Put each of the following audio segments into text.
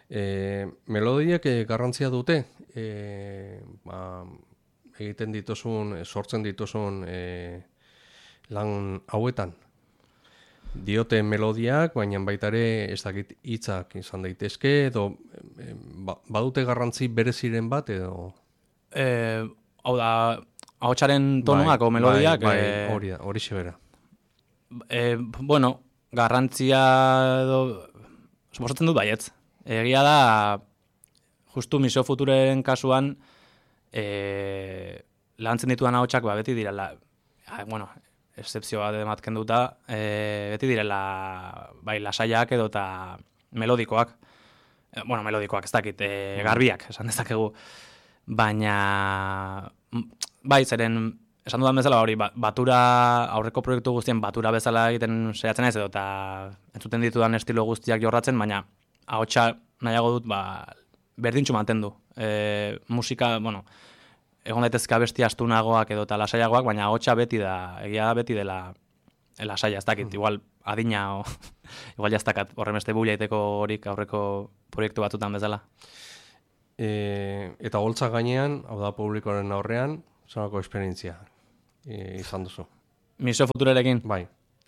Melodiak garrantzia dute, egiten dituzun, sortzen dituzun lan hauetan. Diote melodiak, baina baita ere ez dakit hitzak izan daitezke, edo badute garrantzi bereziren bat, edo... Hau da, ahotsaren tonuak o melodiak... Hori xebera. Bueno, garrantzia edo... Suposatzen dut baietz. Egia da, justu Misio Futuren kasuan, lantzen ditudan ahotsak beti direla, excepzioa dematken duta, beti direla bai lasaiak edo eta melodikoak. Melodikoak ez dakit, garbiak, esan dezakegu. Baina, bai, zeren, esan dudan bezala hori, batura, aurreko proiektu guztien batura bezala egiten saiatzen ez edo eta entzuten ditudan estilo guztiak jorratzen, baina ahotsa nahiago dut, berdintxu mantendu. Musika, egon daitezka besti astunagoak edo eta lasaiagoak, baina ahotsa beti da, egia da beti dela lasaia, ez dakit, igual adina o igual jaztakat horren beste buliaiteko horik aurreko proiektu batutan bezala. Eta holtza gainean, hau da publikoaren aurrean, zanako esperientzia izan duzu? Misio Futurerekin? Bai.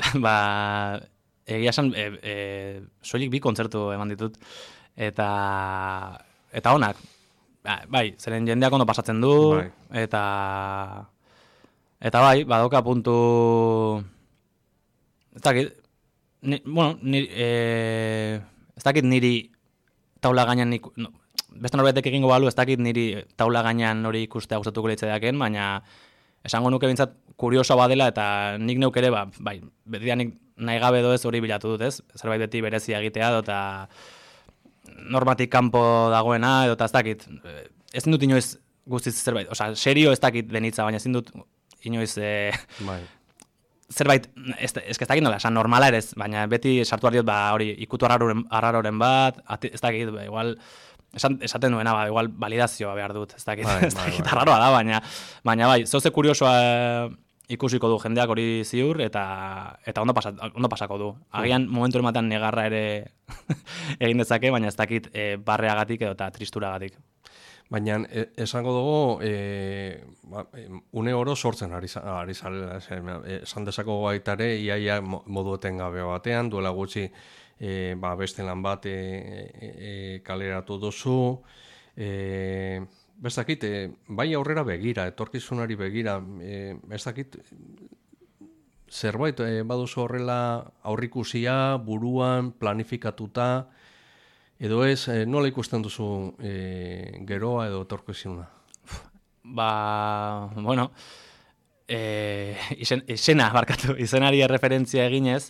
Egia esan, soilik 2 kontzertu eman ditut, eta onak, bai, zeren jendeak ondo pasatzen du, bai. Eta bai, badoka puntu, ez dakit, ez dakit niri taula gainean, beste norbaitek egingo balu, ez dakit niri taula gainean hori ikustea gustatuko litzaidaken, baina esango nuke bintzat kurioso badela, eta nik neuk ere, bai, betidanik nahi gabe doez hori bilatu dut, ez? Zerbait beti berezia egitea, eta normatik kanpo dagoena, edo eta ez dakit, ezin dut inoiz guztiz zerbait, serio ez dakit denitza, baina ezin dut inoiz zerbait, ez dakit nola, normala ere ez, baina beti sartu diot, hori ikutu arraroren bat, ez dakit, igual, esaten duena, igual validazioa behar dut, ez dakit, ez dakit arraroa da, baina bai, zeuze kuriosoa ikusiko du jendeak hori ziur, eta ondo pasako du. Agian momentu ematen negarra ere egin dezake, baina ez dakit barreagatik edo eta tristuragatik. Baina esango dugu, une oro sortzen ari zarela, esan dezako gaitare, iaia modu etengabe batean, duela gutxi beste lan bat kaleratu duzu, bestakit, bai aurrera begira, etorkizunari begira, bestakit, zerbait baduzu horrela aurrikusia, buruan, planifikatuta, edo ez, nola ikusten duzu geroa edo etorkizuna? Izena barkatu, izenari erreferentzia eginez,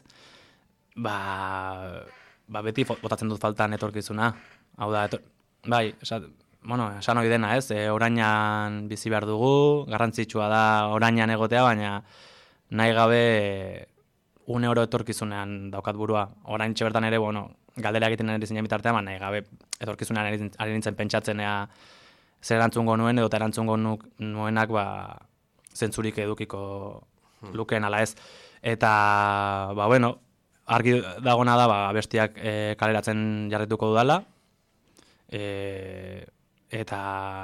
beti botatzen dut faltan etorkizuna. Hau da, bai, esan hori dena, ez? Orainan bizi behar dugu, garrantzitsua da orainan egotea, baina nahi gabe une oro etorkizunean daukat burua. Oraintxe bertan ere, galdera egiten ari zinen bitartean, nahi gabe etorkizunean ari nintzen pentsatzen zer erantzungo nuen, edo erantzungo nuenak zentzurik edukiko lukeen ala ez. Eta, argi dagona da, bestiak kaleratzen jarrituko dudala, eta,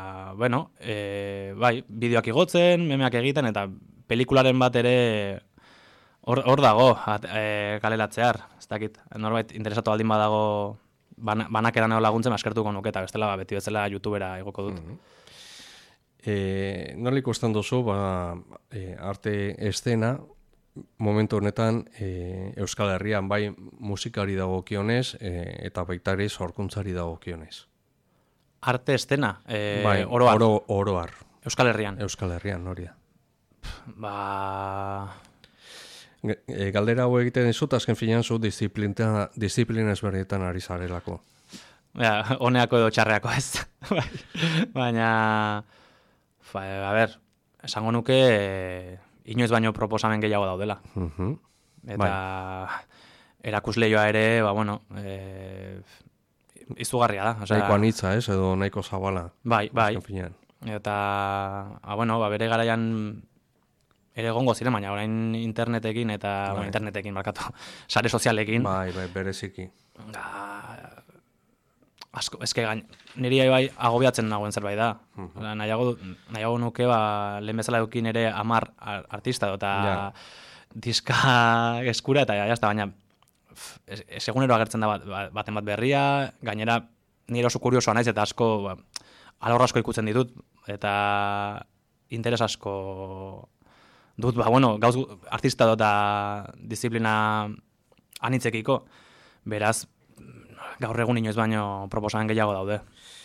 bai, bideoak igotzen, memeak egiten, eta pelikularen bat ere hor dago kaleratzear, ez dakit, norbait interesatu aldin badago banakeran ego laguntzen askertuko nuke, eta bestela beti bezala YouTubera igoko dut. Nola ikusten duzu, arte estena, momentu honetan Euskal Herrian bai musikari dagokionez eta baita ere sorkuntzari dagokionez. Arte estena, oroar. Oroar. Euskal Herrian. Euskal Herrian, hori da. Galdera hau egiten dizut, azken finean zu disiplina ezberdinetan ari zarelako. Honeako edo txarreako ez. Baina, esango nuke inoiz baino proposamen gehiago daudela. Eta erakusleioa ere, izugarria da. Nahiko anitza, ez? Edo nahiko zabala. Bai. Eta, bere garaian ere egongo ziren, baina orain internetekin eta internetekin, sare sozialekin. Bai, bereziki. asko, eske niri bai agobiatzen nagoen zerbait da. Nahiago nuke, lehen bezala edukin ere 10 artista eta diska eskura eta jazta, baina segunero agertzen da baten bat berria, gainera nire oso kuriosoa naiz eta asko, alor asko ikutzen ditut, eta interes asko dut, gauz artista eta disiplina anitzekiko, beraz, gaur egun inoiz baino proposamen gehiago daude.